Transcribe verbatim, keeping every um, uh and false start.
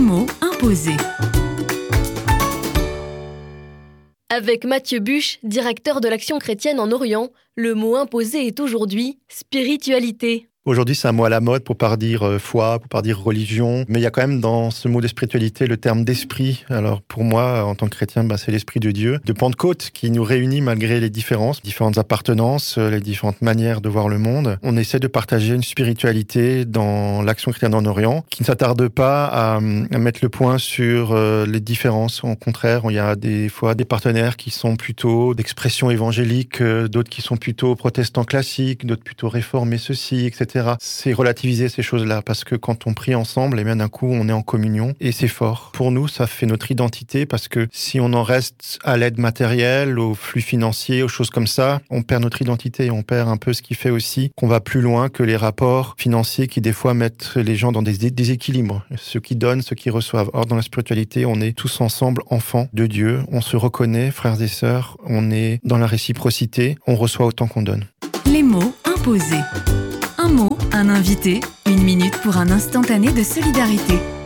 mots imposés. Avec Mathieu Buche, directeur de l'Action chrétienne en Orient, le mot imposé est aujourd'hui spiritualité. Aujourd'hui, c'est un mot à la mode pour pas dire euh, foi, pour pas dire religion. Mais il y a quand même dans ce mot de spiritualité le terme d'esprit. Alors pour moi, en tant que chrétien, bah, c'est l'esprit de Dieu, de Pentecôte, qui nous réunit malgré les différences, différentes appartenances, les différentes manières de voir le monde. On essaie de partager une spiritualité dans l'Action chrétienne en Orient, qui ne s'attarde pas à, à mettre le point sur euh, les différences. Au contraire, il y a des fois des partenaires qui sont plutôt d'expression évangélique, euh, d'autres qui sont plutôt protestants classiques, d'autres plutôt réformés ceci, et cetera. C'est relativiser ces choses-là, parce que quand on prie ensemble, et bien d'un coup, on est en communion, et c'est fort. Pour nous, ça fait notre identité, parce que si on en reste à l'aide matérielle, aux flux financiers, aux choses comme ça, on perd notre identité, on perd un peu ce qui fait aussi qu'on va plus loin que les rapports financiers qui, des fois, mettent les gens dans des déséquilibres. Ceux qui donnent, ceux qui reçoivent. Or, dans la spiritualité, on est tous ensemble enfants de Dieu, on se reconnaît, frères et sœurs, on est dans la réciprocité, on reçoit autant qu'on donne. Les mots imposés. Un mot, un invité, une minute pour un instantané de solidarité.